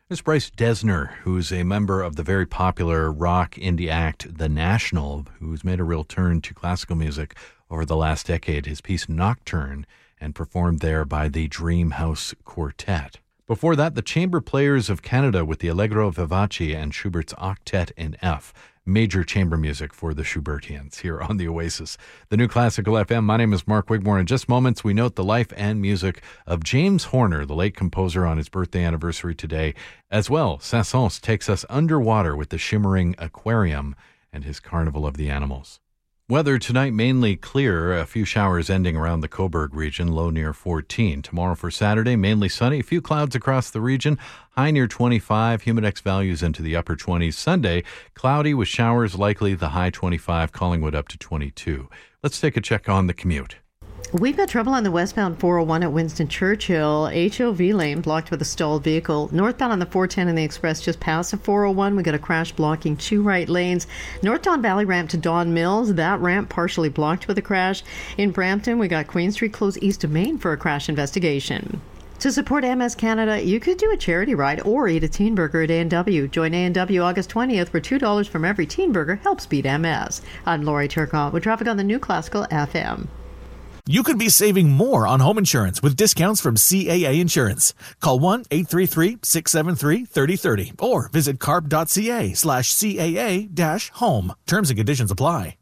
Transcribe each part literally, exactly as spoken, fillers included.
There's Bryce Dessner, who's a member of the very popular rock indie act The National, who's made a real turn to classical music over the last decade. His piece Nocturne, and performed there by the Dream House Quartet. Before that, the Chamber Players of Canada with the Allegro Vivace and Schubert's Octet in F. Major chamber music for the Schubertians here on the Oasis. The New Classical F M. My name is Mark Wigmore. In just moments, we note the life and music of James Horner, the late composer, on his birthday anniversary today. As well, Saint-Saëns takes us underwater with the shimmering aquarium and his Carnival of the Animals. Weather tonight mainly clear, a few showers ending around the Cobourg region, low near fourteen. Tomorrow for Saturday, mainly sunny, a few clouds across the region, high near twenty-five, humidex values into the upper twenties. Sunday, cloudy with showers likely, the high twenty-five, Collingwood up to twenty-two. Let's take a check on the commute. We've got trouble on the westbound four oh one at Winston Churchill. H O V lane blocked with a stalled vehicle. Northbound on the four ten and the express just past the four oh one. We got a crash blocking two right lanes. North Don Valley ramp to Don Mills. That ramp partially blocked with a crash. In Brampton, we got Queen Street closed east of Main for a crash investigation. To support M S Canada, you could do a charity ride or eat a teen burger at A and W. Join A and W August twentieth, where two dollars from every teen burger helps beat M S. I'm Lori Turcotte with traffic on the New Classical F M. You could be saving more on home insurance with discounts from C A A Insurance. Call one eight three three, six seven three, three zero three zero or visit carp.ca slash CAA dash home. Terms and conditions apply.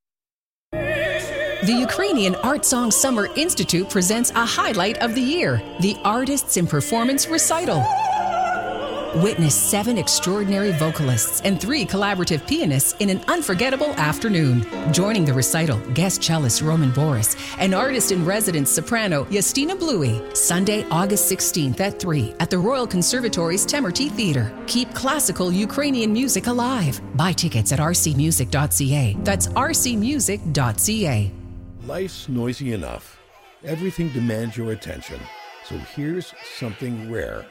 The Ukrainian Art Song Summer Institute presents a highlight of the year, the Artists in Performance Recital. Witness seven extraordinary vocalists and three collaborative pianists in an unforgettable afternoon. Joining the recital, guest cellist Roman Boris and artist-in-residence soprano Justina Bluey. Sunday, August sixteenth at three at the Royal Conservatory's Temerty Theatre. Keep classical Ukrainian music alive. Buy tickets at r c music dot c a. That's r c music dot c a. Life's noisy enough. Everything demands your attention. So here's something rare.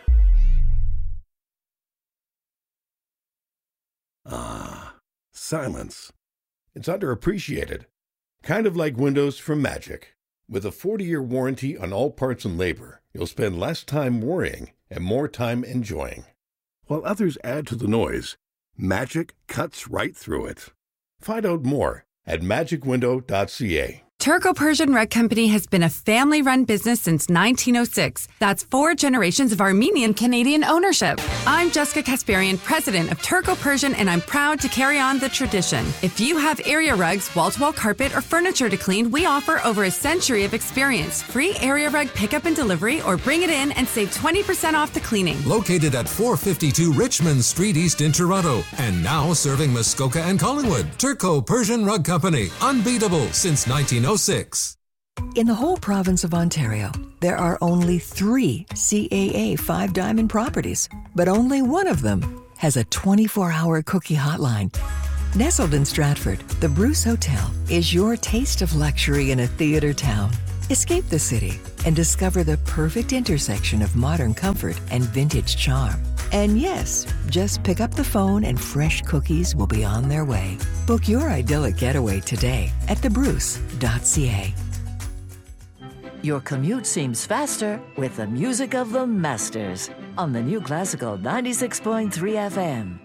Ah, silence. It's underappreciated. Kind of like windows from Magic. With a forty-year warranty on all parts and labor, you'll spend less time worrying and more time enjoying. While others add to the noise, Magic cuts right through it. Find out more at magic window dot c a. Turco Persian Rug Company has been a family-run business since nineteen oh six. That's four generations of Armenian-Canadian ownership. I'm Jessica Kasparian, president of Turco Persian, and I'm proud to carry on the tradition. If you have area rugs, wall-to-wall carpet, or furniture to clean, we offer over a century of experience. Free area rug pickup and delivery, or bring it in and save twenty percent off the cleaning. Located at four fifty-two Richmond Street East in Toronto, and now serving Muskoka and Collingwood. Turco Persian Rug Company, unbeatable since nineteen oh six. In the whole province of Ontario, there are only three C A A Five Diamond properties, but only one of them has a twenty-four hour cookie hotline. Nestled in Stratford, the Bruce Hotel is your taste of luxury in a theater town. Escape the city and discover the perfect intersection of modern comfort and vintage charm. And yes, just pick up the phone and fresh cookies will be on their way. Book your idyllic getaway today at the bruce dot c a. Your commute seems faster with the music of the masters on the New Classical ninety-six point three F M.